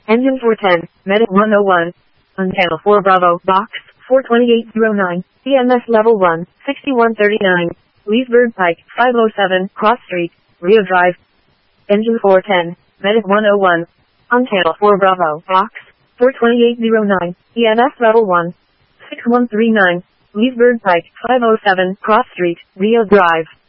Engine 410, Medic 101. On channel 4 Bravo, box 42809, EMS level 1, 6139. Leesburg Pike, 507, Cross Street, Rio Drive. Engine 410, Medic 101. On channel 4 Bravo, box 42809, EMS level 1, 6139. Leesburg Pike, 507, Cross Street, Rio Drive.